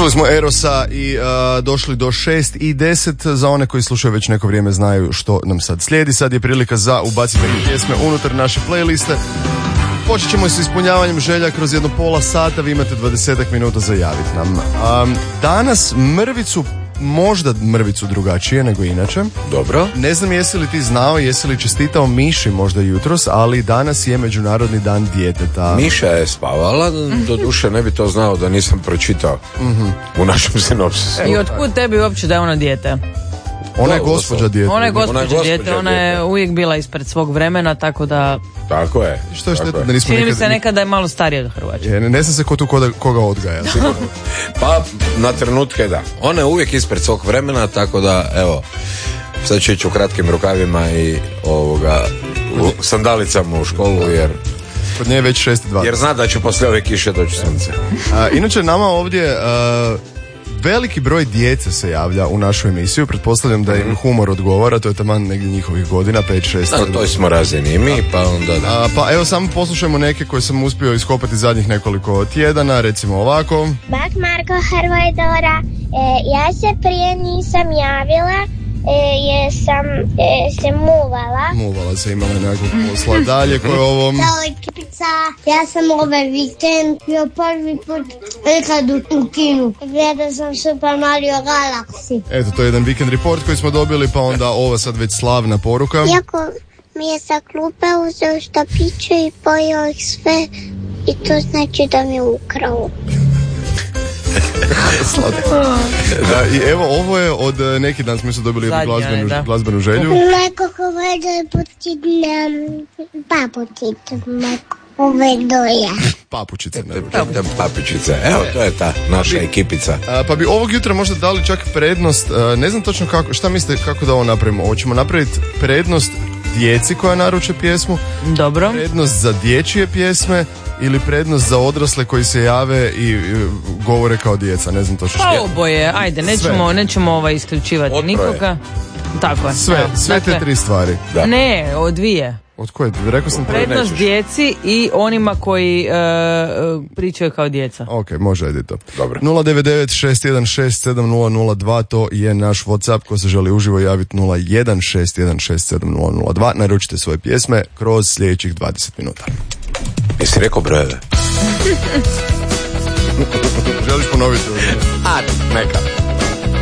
Čuli smo Erosa i došli do 6:10. Za one koji slušaju već neko vrijeme znaju što nam sad slijedi. Sad je prilika za ubacivanje pjesme unutar naše playliste. Počet ćemo s ispunjavanjem želja kroz jedno pola sata. Vi imate 20 minuta za javiti nam. Danas možda mrvicu drugačije nego inače. Dobro. Ne znam jesi li ti znao, jesi li čestitao Miši možda jutros, ali danas je Međunarodni dan djeteta. Miša je spavala, doduše ne bi to znao da nisam pročitao u našem sinopsisu. I otkud tebi uopće da je ona dijete? Ona je gospođa dijete. Ona je gospođa dijete, ona je uvijek bila ispred svog vremena, tako da... Tako je. Što je šteta da nismo čini mi se nekada je malo starija od Hrvačke. Ne znam se ko tu koga odgaja. Pa na trenutke da. Ona je uvijek ispred svog vremena, tako da evo, sad ću ići u kratkim rukavima i u sandalicama u školu jer... Kod nje je već 6:20. Jer zna da će poslije ove kiše doći sunce. Inače nama ovdje... veliki broj djece se javlja u našu emisiju, pretpostavljam da im humor odgovara, to je taman negdje njihovih godina, 5-6. Na toj smo razini i mi, pa onda da. Pa evo samo poslušajmo neke koje sam uspio iskopati zadnjih nekoliko tjedana, recimo ovako. Bak Marko Hrvojdora, ja se prije nisam javila, jer sam se muvala. Muvala se, imala nekakvog posla. Dalje, ko je ovo? Ćao ekipica, ja sam ovaj vikend bio prvi put nekad u kinu. Gledao sam Super Mario Galaxy. Eto, to je jedan Weekend Report koji smo dobili, pa onda ova sad već slavna poruka. Iako mi je sa klupe uzeo štapiće i pojeo ih sve, i to znači da mi je ukrao. I evo, ovo je od neki dan smo dobili jednu glazbenu želju. Nekako vedoj postignam papučicu, nekako vedoja. Papučice. Papučice, evo to je ta naša ekipica. Pa bi ovog jutra možda dali čak prednost, ne znam točno kako, šta mislite kako da ovo napravimo? Hoćemo napraviti prednost djeci koja naruče pjesmu, dobro, prednost za dječje pjesme ili prednost za odrasle koji se jave i govore kao djeca, ne znam točno što. Pa oboje, ajde, nećemo isključivati nikoga. Tako je. Sve te tri stvari. Da. Ne, od dvije. Od koje? Rekao sam prednost djeci i onima koji pričaju kao djeca. Ok, može, ajde to. Dobro. 099-616-7002, to je naš WhatsApp, ko se želi uživo javiti 01-616-7002. Naručite svoje pjesme kroz sljedećih 20 minuta. Jesi rekao brojeve? Želiš ponoviti? Neka.